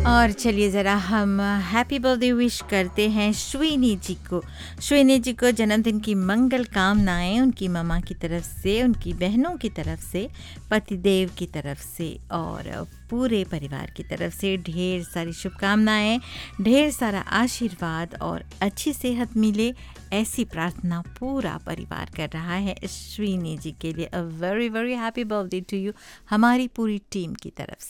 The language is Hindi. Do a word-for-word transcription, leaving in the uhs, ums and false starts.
और चलिए ज़रा हम हैप्पी बर्थडे विश करते हैं श्वीनी जी को। श्वीनी जी को जन्मदिन की मंगल कामनाएं उनकी मम्मा की तरफ से, उनकी बहनों की तरफ से, पतिदेव की तरफ से और पूरे परिवार की तरफ से ढेर सारी शुभकामनाएं, ढेर सारा आशीर्वाद और अच्छी सेहत मिले, ऐसी प्रार्थना पूरा परिवार कर रहा है श्वीनी जी के लिए। A very very happy birthday to you हमारी पूरी टीम की तरफ से।